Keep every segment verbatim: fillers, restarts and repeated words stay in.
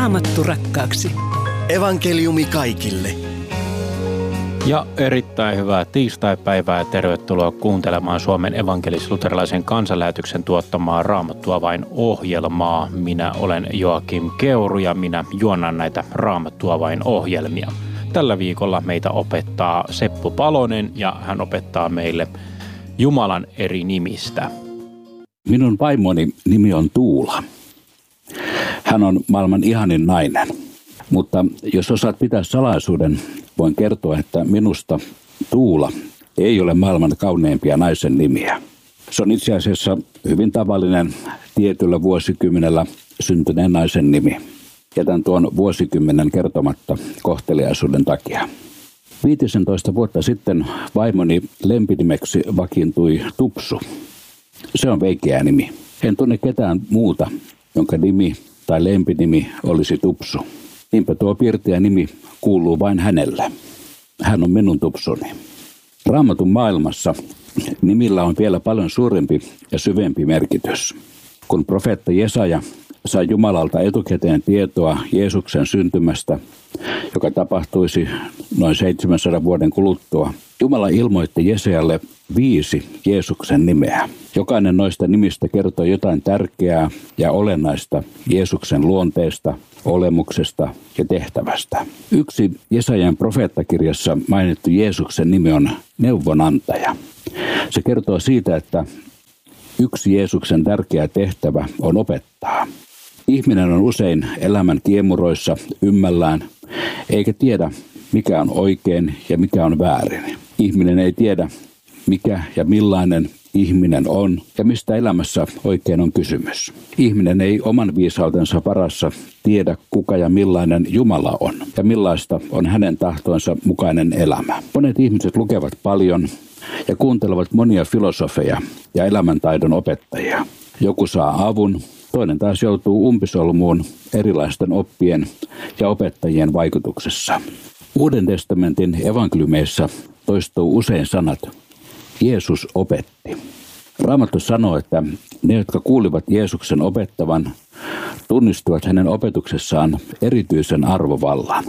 Raamattu rakkaaksi. Evankeliumi kaikille. Ja erittäin hyvää tiistaipäivää ja tervetuloa kuuntelemaan Suomen evankelis-luterilaisen kansanlähetyksen tuottamaa Raamattua vain -ohjelmaa. Minä olen Joakim Keuru ja minä juonnan näitä Raamattua vain -ohjelmia. Tällä viikolla meitä opettaa Seppo Palonen ja hän opettaa meille Jumalan eri nimistä. Minun vaimoni nimi on Tuula. Hän on maailman ihanin nainen. Mutta jos osaat pitää salaisuuden, voin kertoa, että minusta Tuula ei ole maailman kauneimpia naisen nimiä. Se on itse asiassa hyvin tavallinen tietyllä vuosikymmenellä syntyneen naisen nimi. Jätän tuon vuosikymmenen kertomatta kohteliaisuuden takia. viisitoista vuotta sitten vaimoni lempinimeksi vakiintui Tupsu. Se on veikeä nimi. En tunne ketään muuta, jonka nimi tai lempinimi olisi Tupsu. Niinpä tuo pirteä nimi kuuluu vain hänelle. Hän on minun Tupsuni. Raamatun maailmassa nimillä on vielä paljon suurempi ja syvempi merkitys. Kun profeetta Jesaja sai Jumalalta etukäteen tietoa Jeesuksen syntymästä, joka tapahtuisi noin seitsemänsadan vuoden kuluttua, Jumala ilmoitti Jesajalle viisi Jeesuksen nimeä. Jokainen noista nimistä kertoo jotain tärkeää ja olennaista Jeesuksen luonteesta, olemuksesta ja tehtävästä. Yksi Jesajan profeettakirjassa mainittu Jeesuksen nimi on neuvonantaja. Se kertoo siitä, että yksi Jeesuksen tärkeä tehtävä on opettaa. Ihminen on usein elämän kiemuroissa ymmällään, eikä tiedä mikä on oikein ja mikä on väärin. Ihminen ei tiedä mikä ja millainen ihminen on ja mistä elämässä oikein on kysymys. Ihminen ei oman viisautensa varassa tiedä kuka ja millainen Jumala on ja millaista on hänen tahtonsa mukainen elämä. Monet ihmiset lukevat paljon ja kuuntelevat monia filosofeja ja elämäntaidon opettajia. Joku saa avun, toinen taas joutuu umpisolmuun erilaisten oppien ja opettajien vaikutuksessa. Uuden testamentin evankeliumeissa toistuu usein sanat Jeesus opetti. Raamattu sanoo, että ne, jotka kuulivat Jeesuksen opettavan, tunnistuvat hänen opetuksessaan erityisen arvovallan.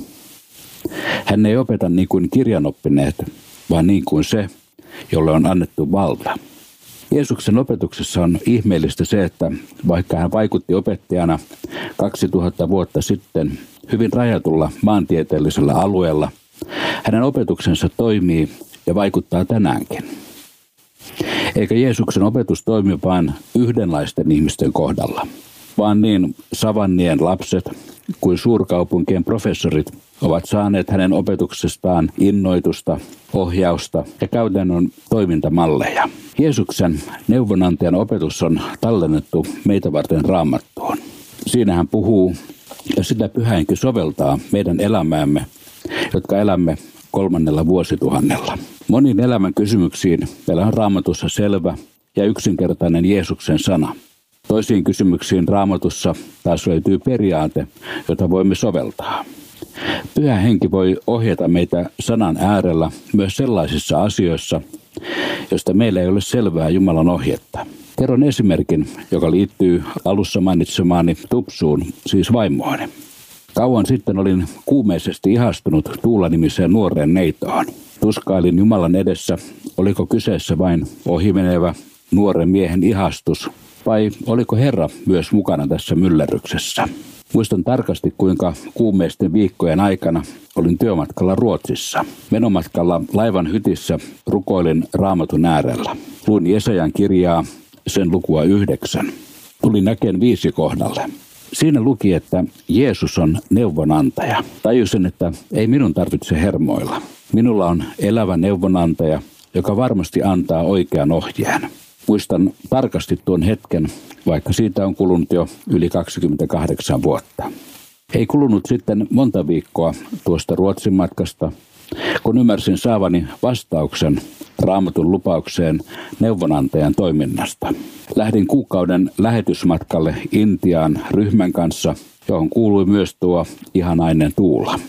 Hän ei opeta niin kuin kirjanoppineet, vaan niin kuin se, jolle on annettu valta. Jeesuksen opetuksessa on ihmeellistä se, että vaikka hän vaikutti opettajana kaksituhatta vuotta sitten hyvin rajatulla maantieteellisellä alueella, hänen opetuksensa toimii ja vaikuttaa tänäänkin. Eikä Jeesuksen opetus toimi vain yhdenlaisten ihmisten kohdalla, vaan niin savannien lapset kuin suurkaupunkien professorit ovat saaneet hänen opetuksestaan innoitusta, ohjausta ja käytännön toimintamalleja. Jeesuksen neuvonantajan opetus on tallennettu meitä varten Raamattuun. Siinä hän puhuu ja sitä Pyhä Henki soveltaa meidän elämäämme, jotka elämme kolmannella vuosituhannella. Moniin elämän kysymyksiin meillä on Raamatussa selvä ja yksinkertainen Jeesuksen sana. Toisiin kysymyksiin Raamatussa taas löytyy periaate, jota voimme soveltaa. Pyhä Henki voi ohjata meitä sanan äärellä myös sellaisissa asioissa, joista meillä ei ole selvää Jumalan ohjetta. Kerron esimerkin, joka liittyy alussa mainitsemaani Tupsuun, siis vaimooni. Kauan sitten olin kuumeisesti ihastunut Tuula-nimiseen nuoreen neitoon. Tuskailin Jumalan edessä, oliko kyseessä vain ohimenevä nuoren miehen ihastus, vai oliko Herra myös mukana tässä myllerryksessä. Muistan tarkasti, kuinka kuumeisten viikkojen aikana olin työmatkalla Ruotsissa. Menomatkalla laivan hytissä rukoilin Raamatun äärellä. Luin Jesajan kirjaa, sen lukua yhdeksän. Tulin näkeen viisi kohdalle. Siinä luki, että Jeesus on neuvonantaja. Tajusin, että ei minun tarvitse hermoilla. Minulla on elävä neuvonantaja, joka varmasti antaa oikean ohjeen. Muistan tarkasti tuon hetken, vaikka siitä on kulunut jo yli kaksikymmentäkahdeksan vuotta. Ei kulunut sitten monta viikkoa tuosta Ruotsin matkasta, kun ymmärsin saavani vastauksen Raamatun lupaukseen neuvonantajan toiminnasta. Lähdin kuukauden lähetysmatkalle Intiaan ryhmän kanssa, johon kuului myös tuo ihanainen Tuula.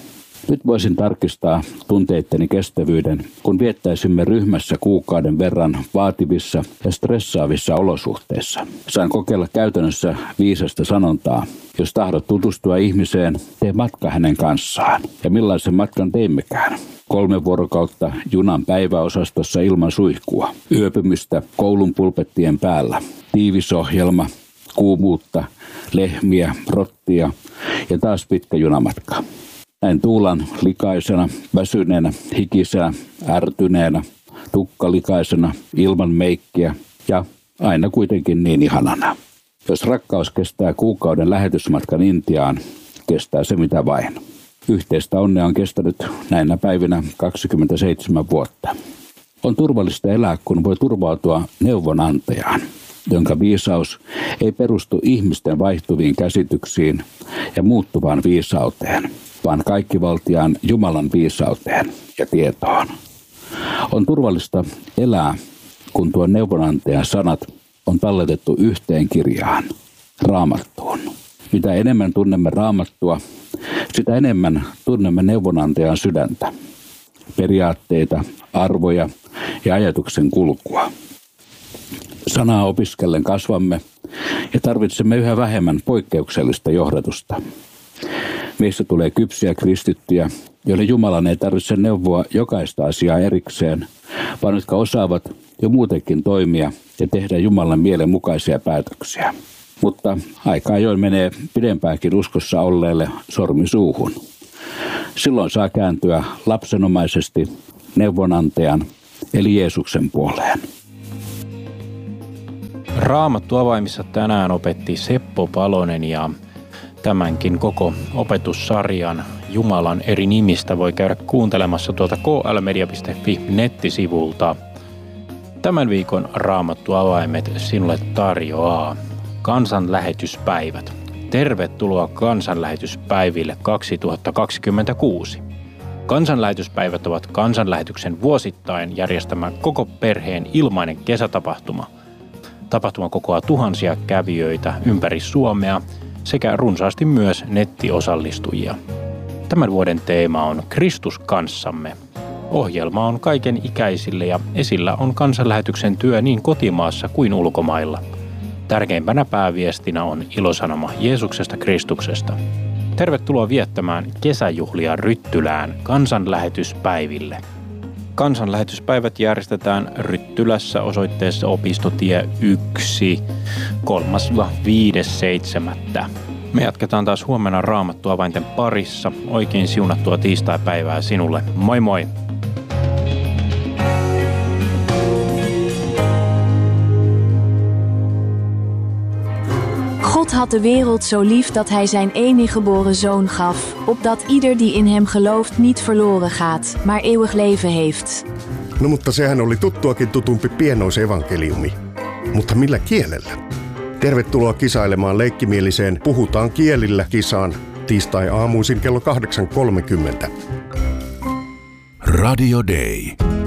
Nyt voisin tarkistaa tunteitteni kestävyyden, kun viettäisimme ryhmässä kuukauden verran vaativissa ja stressaavissa olosuhteissa. Sain kokeilla käytännössä viisasta sanontaa. Jos tahdot tutustua ihmiseen, tee matka hänen kanssaan. Ja millaisen matkan teimmekään? Kolme vuorokautta junan päiväosastossa ilman suihkua. Yöpymistä koulun pulpettien päällä. Tiivisohjelma, kuumuutta, lehmiä, rottia ja taas pitkä junamatka. Näin Tuulan likaisena, väsyneenä, hikisenä, ärtyneenä, tukkalikaisena, ilman meikkiä ja aina kuitenkin niin ihanana. Jos rakkaus kestää kuukauden lähetysmatkan Intiaan, kestää se mitä vain. Yhteistä onnea on kestänyt näinä päivinä kaksikymmentäseitsemän vuotta. On turvallista elää, kun voi turvautua neuvonantajaan, jonka viisaus ei perustu ihmisten vaihtuviin käsityksiin ja muuttuvaan viisauteen, vaan kaikkivaltiaan Jumalan viisauteen ja tietoon. On turvallista elää, kun tuon neuvonantajan sanat on talletettu yhteen kirjaan, Raamattuun. Mitä enemmän tunnemme Raamattua, sitä enemmän tunnemme neuvonantajan sydäntä, periaatteita, arvoja ja ajatuksen kulkua. Sanaa opiskellen kasvamme ja tarvitsemme yhä vähemmän poikkeuksellista johdatusta. Meistä tulee kypsiä kristittyjä, joille Jumalan ei tarvitse neuvoa jokaista asiaa erikseen, vaan jotka osaavat jo muutenkin toimia ja tehdä Jumalan mielen mukaisia päätöksiä. Mutta aika ajoin menee pidempääkin uskossa olleelle sormi suuhun. Silloin saa kääntyä lapsenomaisesti neuvonantajan eli Jeesuksen puoleen. Raamattu avaimissa tänään opetti Seppo Palonen ja tämänkin koko opetussarjan Jumalan eri nimistä voi käydä kuuntelemassa tuolta k l media piste f i nettisivulta. Tämän viikon Raamattu avaimet sinulle tarjoaa kansanlähetyspäivät. Tervetuloa kansanlähetyspäiville kaksituhattakaksikymmentäkuusi. Kansanlähetyspäivät ovat kansanlähetyksen vuosittain järjestämä koko perheen ilmainen kesätapahtuma. Tapahtuma kokoaa tuhansia kävijöitä ympäri Suomea sekä runsaasti myös nettiosallistujia. Tämän vuoden teema on Kristus kanssamme. Ohjelma on kaiken ikäisille ja esillä on kansanlähetyksen työ niin kotimaassa kuin ulkomailla. Tärkeimpänä pääviestinä on ilosanoma Jeesuksesta Kristuksesta. Tervetuloa viettämään kesäjuhlia Ryttylään kansanlähetyspäiville. Kansanlähetyspäivät järjestetään Ryttylässä osoitteessa Opistotie yksi kolmas viides seitsemättä. Me jatketaan taas huomenna Raamattu avainten parissa. Oikein siunattua tiistaipäivää sinulle. Moi moi! God had de wereld zo lief dat hij zijn enige geboren zoon gaf, opdat ieder die in hem gelooft niet verloren gaat, maar eeuwig leven heeft. No mutta sehän oli tuttuakin tutumpi pienoisevankeliumi. Mutta millä kielellä? Tervetuloa kisailemaan leikkimieliseen Puhutaan kielillä -kisaan tiistai-aamuisin kello kahdeksan kolmekymmentä. Radio Day.